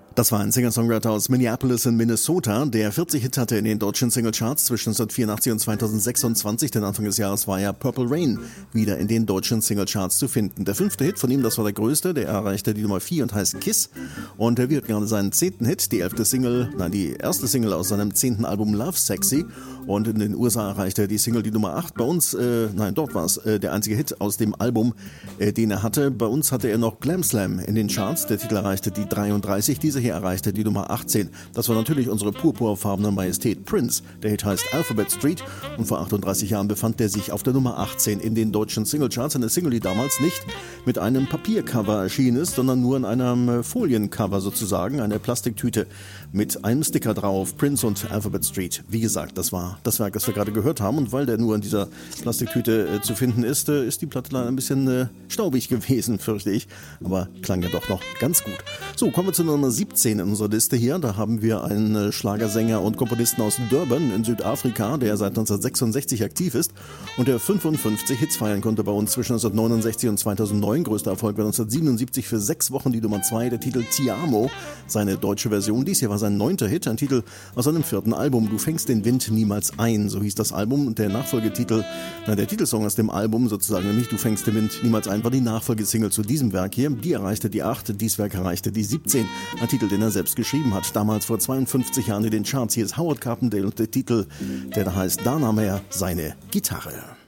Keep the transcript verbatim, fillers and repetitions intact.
Das war ein Singer-Songwriter aus Minneapolis in Minnesota, der vierzig Hits hatte in den deutschen Singlecharts zwischen neunzehnhundertvierundachtzig und zweitausendsechsundzwanzig, denn Anfang des Jahres war ja Purple Rain wieder in den deutschen Singlecharts zu finden. Der fünfte Hit von ihm, das war der größte, der erreichte die Nummer vier und heißt Kiss. Und er wird gerade seinen zehnten Hit, die elfte Single, nein, die erste Single aus seinem zehnten Album Love Sexy. Und in den U S A erreichte die Single die Nummer acht. Bei uns, äh, nein, dort war es äh, der einzige Hit aus dem Album, äh, den er hatte. Bei uns hatte er noch Glam Slam in den Charts. Der Titel erreichte die dreiunddreißig. Dieser hier erreichte die Nummer achtzehn. Das war natürlich unsere purpurfarbene Majestät Prince. Der Hit heißt Alphabet Street und vor achtunddreißig Jahren befand er sich auf der Nummer achtzehn in den deutschen Singlecharts. Eine Single, die damals nicht mit einem Papiercover erschienen ist, sondern nur in einem Foliencover sozusagen, eine Plastiktüte mit einem Sticker drauf, Prince und Alphabet Street. Wie gesagt, das war das Werk, das wir gerade gehört haben, und weil der nur in dieser Plastiktüte äh, zu finden ist, äh, ist die Platte leider ein bisschen äh, staubig gewesen, fürchte ich, aber klang ja doch noch ganz gut. So, kommen wir zu Nummer siebzehn in unserer Liste hier. Da haben wir einen äh, Schlagersänger und Komponisten aus Durban in Südafrika, der seit neunzehnhundertsechsundsechzig aktiv ist und der fünfundfünfzig Hits feiern konnte bei uns zwischen neunzehnhundertneunundsechzig und zweitausendneun. Größter Erfolg war neunzehnhundertsiebenundsiebzig für sechs Wochen die Nummer zwei, der Titel Ti Amo, seine deutsche Version. Dies hier war sein neunter Hit, ein Titel aus seinem vierten Album, Du fängst den Wind niemals ein, so hieß das Album. Und der Nachfolgetitel, na, der Titelsong aus dem Album sozusagen, nämlich Du fängst den Wind niemals ein, war die Nachfolgesingle zu diesem Werk hier. Die erreichte die acht, dies Werk erreichte die siebzehn, ein Titel, den er selbst geschrieben hat, damals vor zweiundfünfzig Jahren in den Charts. Hier ist Howard Carpendale und der Titel, der da heißt Da nahm er seine Gitarre.